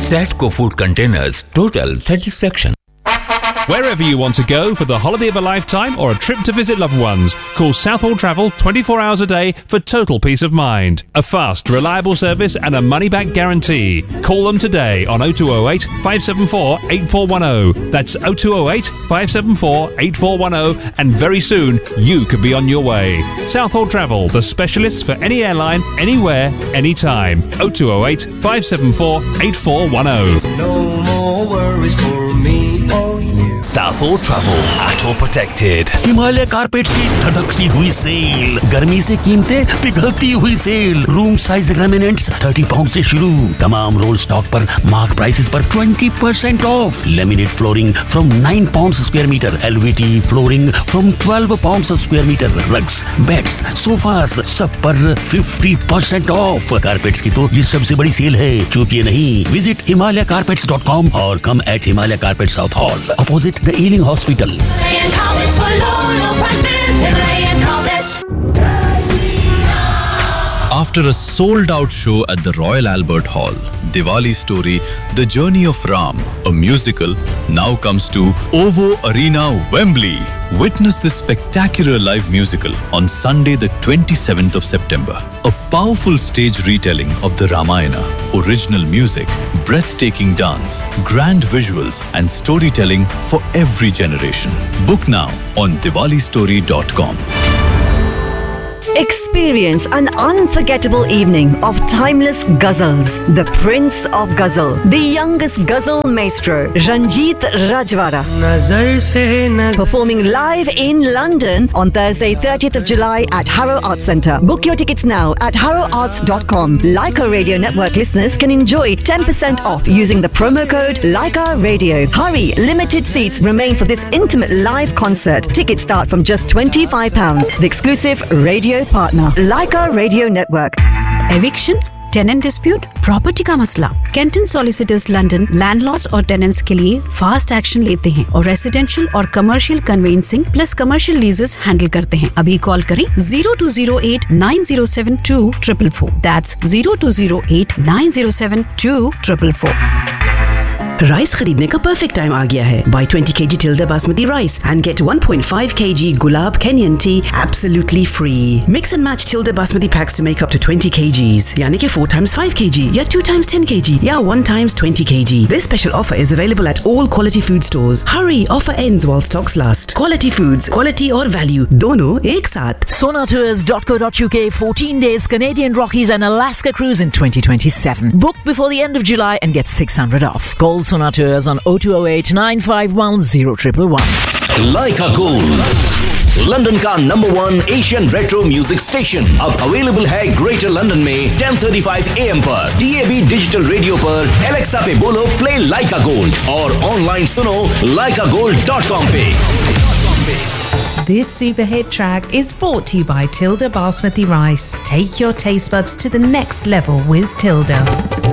Satco Food Containers, total satisfaction. Wherever you want to go for the holiday of a lifetime or a trip to visit loved ones, call Southall Travel 24 hours a day for total peace of mind. A fast, reliable service and a money-back guarantee. Call them today on 0208 574 8410. That's 0208 574 8410, and very soon you could be on your way. Southall Travel, the specialists for any airline, anywhere, anytime. 0208 574 8410. No more worries for me or you. Southall Travel, Auto Protected. Himalaya carpets की धड़कती हुई cell, गर्मी से कीमतें पिघलती हुई cell, room size laminates 30 pound से शुरू, तमाम role stock पर मार्क प्राइसेस पर 20% of, laminate flooring from 9 pound square metre, एलवीटी flooring from 12 pound square metre, rugs, beds, sofas सब पर 50% ऑफ। कारपेट्स की तो ये सबसे बड़ी सेल है, चूकिए नहीं। विजिट himalaycarpets.com और कम eight Himalaya carpet south hall, opposite the Ealing Hospital. Himalayan carpets for low prices. Himalayan carpets. After a sold-out show at the Royal Albert Hall, Diwali story, The Journey of Ram, a musical, now comes to OVO Arena, Wembley. Witness this spectacular live musical on Sunday the 27th of September. A powerful stage retelling of the Ramayana, original music, breathtaking dance, grand visuals and storytelling for every generation. Book now on diwalistory.com. Experience an unforgettable evening of timeless ghazals. The Prince of Ghazal, the youngest ghazal maestro, Ranjit Rajwara, performing live in London on Thursday 30th of July at Harrow Arts Centre. Book your tickets now at harrowarts.com. Leica Radio Network listeners can enjoy 10% off using the promo code Leica Radio. Hurry, limited seats remain for this intimate live concert. Tickets start from just £25. The exclusive radio partner, Leica Radio Network. Eviction, tenant dispute, property का मसला। Canton solicitors London landlords और tenants के लिए fast action लेते हैं और residential और commercial convincing plus commercial लीजेस handle करते हैं। अभी कॉल करें 0208 907 2444। दैट्स 0208 907 2444। राइस खरीदने का परफेक्ट टाइम आ गया है। Buy 20 kg Tilda Basmati rice and get 1.5 kg Gulab Kenyan tea absolutely free. Mix and match Tilda Basmati packs to make up to 20 kgs. यानी कि 4 times 5 kg या 2 times 10 kg या 1 times 20 kg. This special offer is available at all quality food stores. Hurry, offer ends while stocks last. Quality foods, quality और value दोनों एक साथ। Sonatours.co.uk 14 days Canadian Rockies and Alaska cruise in 2027. Book before the end of July and get 600 off. Call Sonatours on 0208 951 0111. Leica Gold, London का #1 Asian retro music station, अब available है greater London में 10:35 AM पर, DAB digital radio पर, Alexa पे बोलो play लाइका gold और online सुनो leicagold.com पे। This super hit track is brought to you by Tilda Basmati Rice. Take your taste buds to the next level with Tilda.